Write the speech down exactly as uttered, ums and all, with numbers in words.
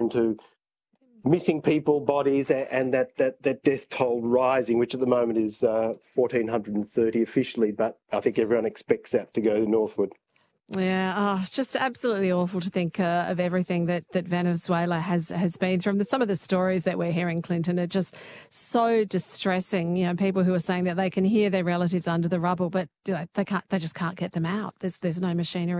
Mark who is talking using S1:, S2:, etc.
S1: to missing people, bodies, and that, that, that death toll rising, which at the moment is uh, one thousand four hundred thirty officially, but I think everyone expects that to go northward.
S2: Yeah, oh, it's just absolutely awful to think uh, of everything that, that Venezuela has, has been through. Some of the stories that we're hearing, Clinton, are just so distressing. You know, people who are saying that they can hear their relatives under the rubble, but you know, they can't, they just can't get them out. There's, there's no machinery.